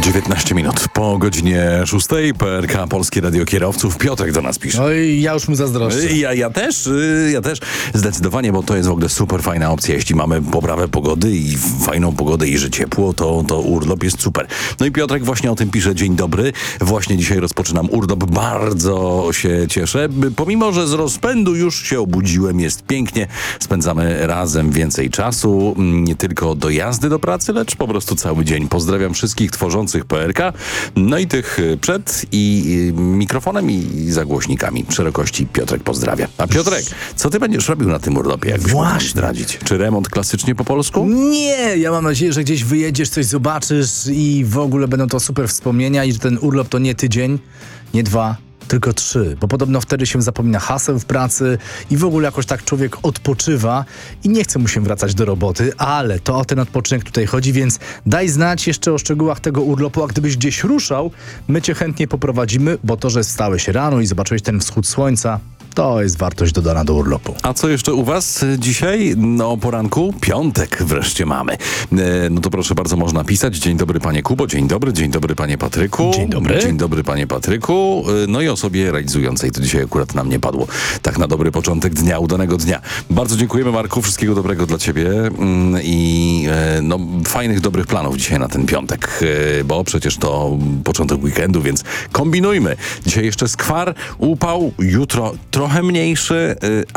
19 minut po godzinie 6. PRK Polskie Radio Kierowców. Piotrek do nas pisze. Oj, ja już mu zazdroszczę. Ja też. Zdecydowanie, bo to jest w ogóle super fajna opcja. Jeśli mamy poprawę pogody i fajną pogodę i że ciepło, to urlop jest super. No i Piotrek właśnie o tym pisze. Dzień dobry. Właśnie dzisiaj rozpoczynam urlop. Bardzo się cieszę. Pomimo, że z rozpędu już się obudziłem. Jest pięknie. Spędzamy razem więcej czasu. Nie tylko do jazdy do pracy, lecz po prostu cały dzień. Pozdrawiam wszystkich tworzących PRK. No i tych przed i mikrofonem i zagłośnikami. Szerokości Piotrek pozdrawia. A Piotrek, co ty będziesz robił na tym urlopie, jakbyś mógł nam zdradzić? Czy remont klasycznie po polsku? Nie, ja mam nadzieję, że gdzieś wyjedziesz, coś zobaczysz i w ogóle będą to super wspomnienia i że ten urlop to nie tydzień, nie 2, tylko 3, bo podobno wtedy się zapomina haseł w pracy i w ogóle jakoś tak człowiek odpoczywa i nie chce mu się wracać do roboty, ale to o ten odpoczynek tutaj chodzi, więc daj znać jeszcze o szczegółach tego urlopu, a gdybyś gdzieś ruszał, my cię chętnie poprowadzimy, bo to, że wstałeś rano i zobaczyłeś ten wschód słońca, to jest wartość dodana do urlopu. A co jeszcze u was dzisiaj? No o poranku? Piątek wreszcie mamy. No to proszę bardzo, można pisać. Dzień dobry panie Kubo, dzień dobry panie Patryku. Dzień dobry. Dzień dobry panie Patryku. No i osobie realizującej, to dzisiaj akurat nam nie padło. Tak na dobry początek dnia, udanego dnia. Bardzo dziękujemy Marku, wszystkiego dobrego dla ciebie i no fajnych, dobrych planów dzisiaj na ten piątek, bo przecież to początek weekendu, więc kombinujmy. Dzisiaj jeszcze skwar, upał, jutro trochę mniejszy,